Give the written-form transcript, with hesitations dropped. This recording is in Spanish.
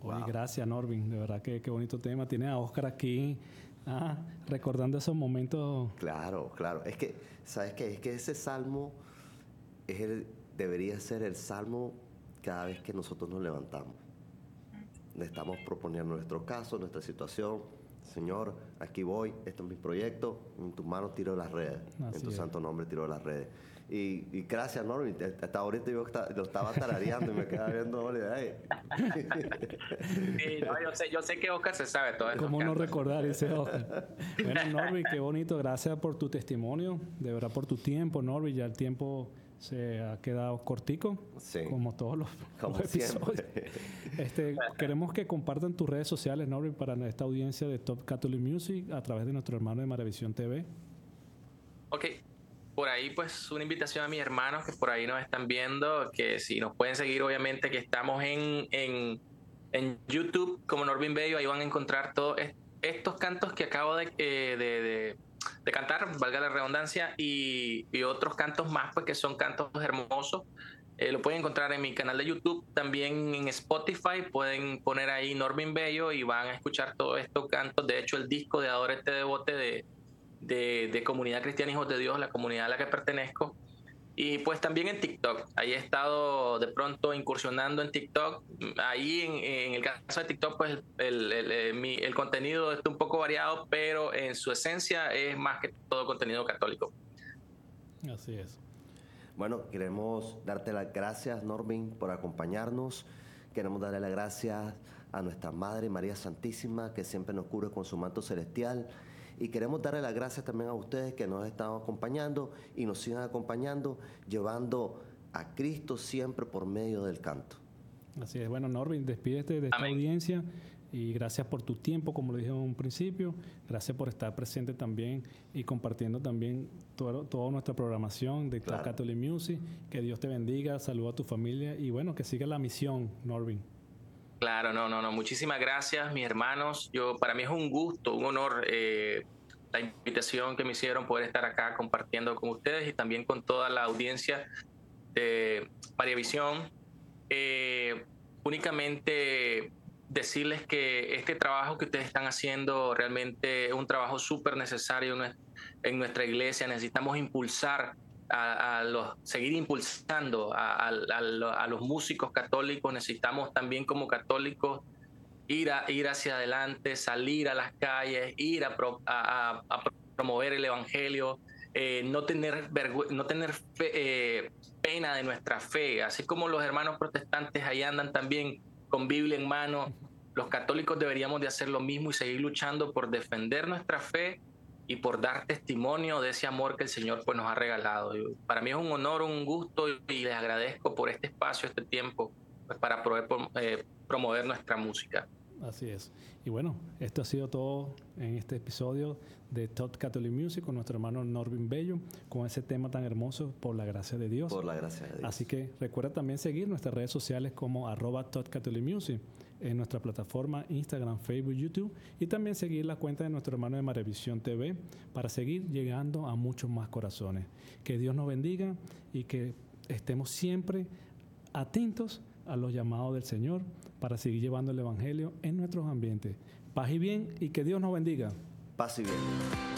Oye, gracias, Norvin. De verdad que qué bonito tema. Tiene a Oscar aquí recordando esos momentos. Claro, claro. Es que, ¿sabes qué? Es que ese salmo debería ser el salmo cada vez que nosotros nos levantamos. Le estamos proponiendo nuestro caso, nuestra situación. Señor, aquí voy, este es mi proyecto, en tus manos tiro las redes, Así en tu es. santo nombre tiro las redes. Y gracias, Norvin, hasta ahorita yo lo estaba tarareando y me quedaba viendo, oye, Sí, no, yo sé que Oscar se sabe todo eso. ¿Cómo no recordar ese Oscar? Bueno, Norvin, qué bonito. Gracias por tu testimonio, de verdad por tu tiempo, Norvin. Ya el tiempo se ha quedado cortico, Sí. como todos los episodios. Siempre. Queremos que compartan tus redes sociales, Norvin, para esta audiencia de Top Catholic Music a través de nuestro hermano de Maravisión TV. Ok, por ahí pues una invitación a mis hermanos que por ahí nos están viendo, que si nos pueden seguir, obviamente que estamos en YouTube como Norvin Bello, ahí van a encontrar todos estos cantos que acabo de cantar, valga la redundancia, y otros cantos más, pues que son cantos hermosos. Lo pueden encontrar en mi canal de YouTube, también en Spotify, pueden poner ahí Norvin Bello y van a escuchar todos estos cantos. De hecho, el disco de Adórate Devote de Comunidad Cristiana Hijos de Dios, la comunidad a la que pertenezco. Y pues también en TikTok. Ahí he estado de pronto incursionando en TikTok. Ahí en el caso de TikTok, pues el contenido está un poco variado, pero en su esencia es más que todo contenido católico. Así es. Bueno, queremos darte las gracias, Norvin, por acompañarnos. Queremos darle las gracias a nuestra Madre María Santísima, que siempre nos cubre con su manto celestial. Y queremos darle las gracias también a ustedes que nos están acompañando y nos sigan acompañando, llevando a Cristo siempre por medio del canto. Así es. Bueno, Norvin, despídete de esta audiencia y gracias por tu tiempo, como lo dije en un principio. Gracias por estar presente también y compartiendo también toda nuestra programación de Top Catholic Music. Que Dios te bendiga, saluda a tu familia y bueno, que siga la misión, Norvin. Claro, no. Muchísimas gracias, mis hermanos. Para mí es un gusto, un honor la invitación que me hicieron poder estar acá compartiendo con ustedes y también con toda la audiencia de María Visión. Únicamente decirles que este trabajo que ustedes están haciendo realmente es un trabajo súper necesario en nuestra iglesia. Necesitamos impulsar seguir impulsando a los músicos católicos. Necesitamos también como católicos ir hacia adelante, salir a las calles, ir a promover el evangelio, no tener pena de nuestra fe, así como los hermanos protestantes ahí andan también con Biblia en mano. Los católicos deberíamos de hacer lo mismo y seguir luchando por defender nuestra fe y por dar testimonio de ese amor que el Señor pues nos ha regalado. Para mí es un honor, un gusto y les agradezco por este espacio, este tiempo pues, para poder promover nuestra música. Así es. Y bueno, esto ha sido todo en este episodio de Top Catholic Music con nuestro hermano Norvin Bello, con ese tema tan hermoso, por la gracia de Dios. Por la gracia de Dios. Así que recuerda también seguir nuestras redes sociales como @Top Catholic Music en nuestra plataforma Instagram, Facebook, YouTube y también seguir la cuenta de nuestro hermano de Maravisión TV para seguir llegando a muchos más corazones. Que Dios nos bendiga y que estemos siempre atentos a los llamados del Señor para seguir llevando el Evangelio en nuestros ambientes. Paz y bien y que Dios nos bendiga. Paz y bien.